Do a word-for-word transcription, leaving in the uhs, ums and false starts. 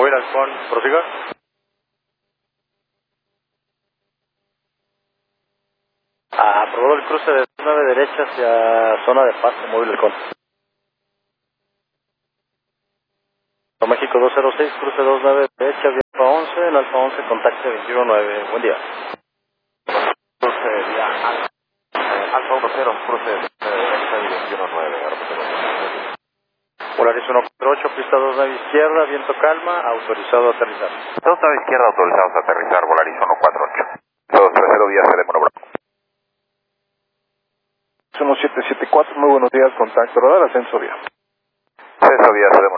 Móvil Halcón, prosiga. Aprobado el cruce de nueve derecha hacia zona de paso, Móvil Halcón. México dos cero seis, cruce dos nueve derecha, vía Alfa once, el Alfa once, contacte veintiuno nueve. Buen día. Cruce vía Alfa, eh, Alfa uno cero, cruce derecha y veintiuno nueve. Polaris uno cuatro ocho, pista dos nueve izquierda, viento calma, autorizado a aterrizar. dos nueve izquierda, autorizados a aterrizar, Volaris uno cuatro ocho. dos tres cero, vía C D Mono Bravo. uno siete siete cuatro, muy buenos días, contacto radar, ascenso vía. César, vía C D